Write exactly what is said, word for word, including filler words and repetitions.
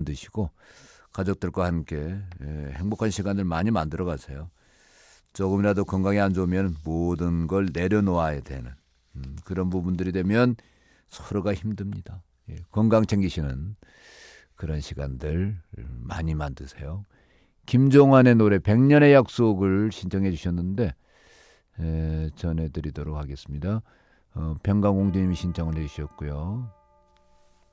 만드시고 가족들과 함께 예, 행복한 시간을 많이 만들어 가세요. 조금이라도 건강이 안 좋으면 모든 걸 내려놓아야 되는 음, 그런 부분들이 되면 서로가 힘듭니다. 예, 건강 챙기시는 그런 시간들 많이 만드세요. 김종환의 노래 백년의 약속을 신청해 주셨는데 에, 전해드리도록 하겠습니다. 어, 병강공주님이 신청을 해주셨고요.